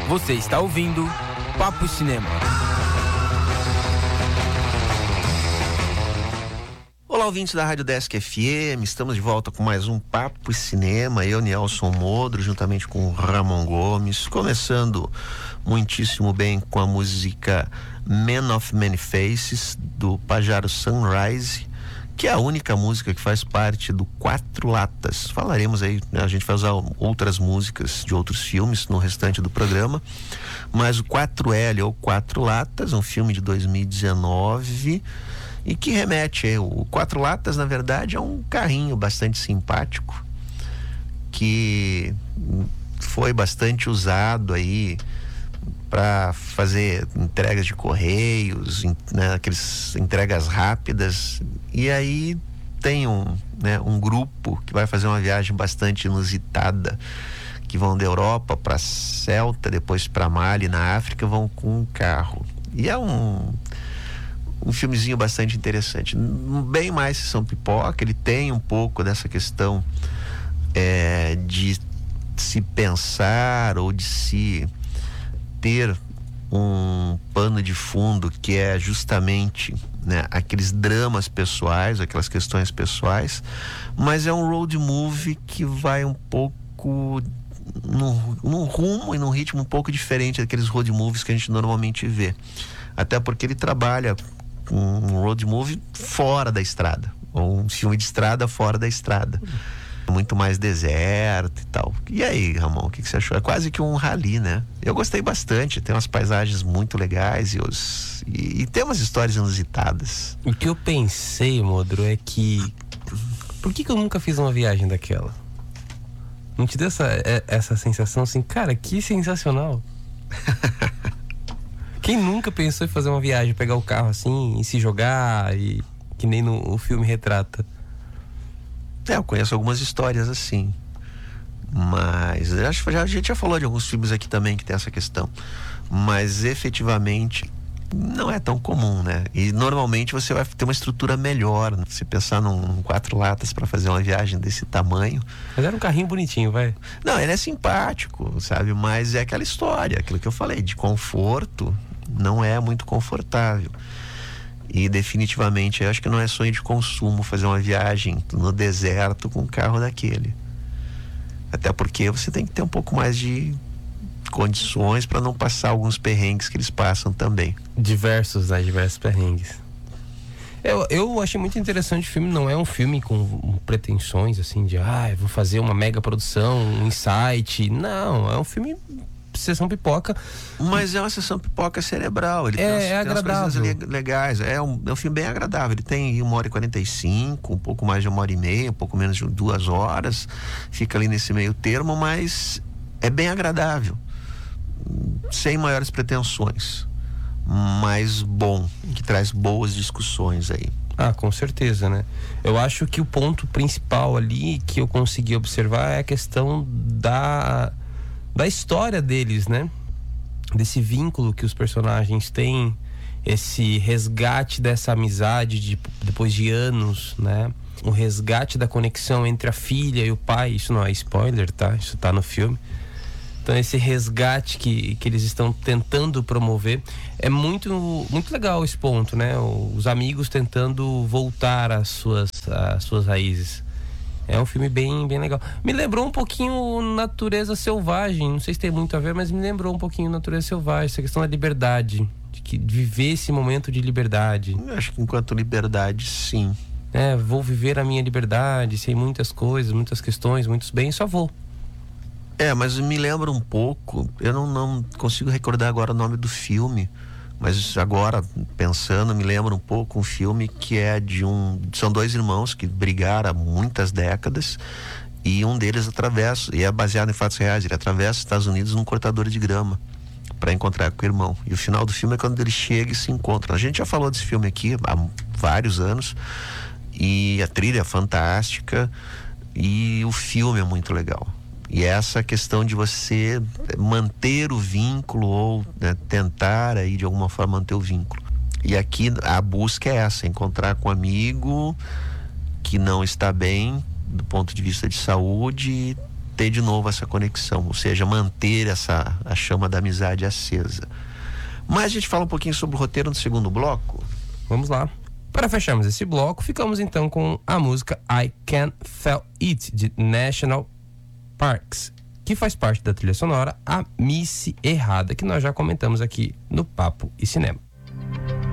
Você está ouvindo Papo Cinema. Olá, ouvintes da Rádio Desk FM, estamos de volta com mais um Papo Cinema. Eu, Nelson Modro, juntamente com o Ramon Gomes, começando muitíssimo bem com a música Man of Many Faces, do Pajaro Sunrise, que é a única música que faz parte do Quatro Latas. Falaremos aí, né, a gente vai usar outras músicas de outros filmes no restante do programa, mas o 4L ou Quatro Latas, um filme de 2019 e que remete, o Quatro Latas na verdade é um carrinho bastante simpático que foi bastante usado aí para fazer entregas de correios, né, aquelas entregas rápidas. E aí tem um grupo que vai fazer uma viagem bastante inusitada, que vão da Europa para Celta, depois para Mali, na África, vão com um carro. E é um filmezinho bastante interessante, bem mais sessão pipoca. Ele tem um pouco dessa questão de se pensar ou de se ter um pano de fundo que é justamente, né, aqueles dramas pessoais, aquelas questões pessoais, mas é um road movie que vai um pouco num rumo e num ritmo um pouco diferente daqueles road movies que a gente normalmente vê, até porque ele trabalha com um road movie fora da estrada, ou um filme de estrada fora da estrada, muito mais deserto e tal. E aí, Ramon, o que você achou? É quase que um rally, né? Eu gostei bastante, tem umas paisagens muito legais e tem umas histórias inusitadas. O que eu pensei, Modro, é que por que eu nunca fiz uma viagem daquela? Não te deu essa sensação assim, cara, que sensacional? Quem nunca pensou em fazer uma viagem, pegar o carro assim e se jogar, e que nem no filme retrata? Eu conheço algumas histórias assim, mas acho que a gente já falou de alguns filmes aqui também que tem essa questão, mas efetivamente não é tão comum, né? E normalmente você vai ter uma estrutura melhor, né? Se pensar num Quatro Latas para fazer uma viagem desse tamanho. Mas era um carrinho bonitinho, vai. Não, ele é simpático, sabe? Mas é aquela história, aquilo que eu falei, de conforto, não é muito confortável. E definitivamente eu acho que não é sonho de consumo fazer uma viagem no deserto com um carro daquele. Até porque você tem que ter um pouco mais de condições para não passar alguns perrengues que eles passam também. Diversos perrengues. Eu achei muito interessante o filme. Não é um filme com pretensões assim de vou fazer uma mega produção, um insight. Não, é um filme sessão pipoca. Mas é uma sessão pipoca cerebral. Ele tem umas coisas legais. É um filme bem agradável. Ele tem 1h45, um pouco mais de 1h30, um pouco menos de 2 horas. Fica ali nesse meio termo, mas é bem agradável, sem maiores pretensões, mas bom, que traz boas discussões aí. Com certeza, né? Eu acho que o ponto principal ali que eu consegui observar é a questão da história deles, né? Desse vínculo que os personagens têm, esse resgate dessa amizade depois de anos, né? O resgate da conexão entre a filha e o pai. Isso não é spoiler, tá? Isso tá no filme. Então esse resgate que eles estão tentando promover é muito, muito legal, esse ponto, né? Os amigos tentando voltar às suas raízes. É um filme bem, bem legal. Me lembrou um pouquinho Natureza Selvagem. Não sei se tem muito a ver, mas me lembrou um pouquinho Natureza Selvagem. Essa questão da liberdade, de viver esse momento de liberdade. Eu acho que enquanto liberdade, sim. Vou viver a minha liberdade, sem muitas coisas, muitas questões, muitos bens, só vou. Mas me lembra um pouco, eu não consigo recordar agora o nome do filme, mas agora, pensando, me lembra um pouco um filme que é são 2 irmãos que brigaram há muitas décadas, e um deles atravessa, e é baseado em fatos reais, ele atravessa os Estados Unidos num cortador de grama para encontrar com o irmão. E o final do filme é quando ele chega e se encontra. A gente já falou desse filme aqui há vários anos, e a trilha é fantástica, e o filme é muito legal. E essa questão de você manter o vínculo, ou, né, tentar aí de alguma forma manter o vínculo. E aqui a busca é essa, encontrar com um amigo que não está bem do ponto de vista de saúde, ter de novo essa conexão, ou seja, manter a chama da amizade acesa. Mas a gente fala um pouquinho sobre o roteiro no segundo bloco. Vamos lá. Para fecharmos esse bloco, ficamos então com a música I Can't Feel It, de National Parks, que faz parte da trilha sonora A Missa Errada, que nós já comentamos aqui no Papo e Cinema.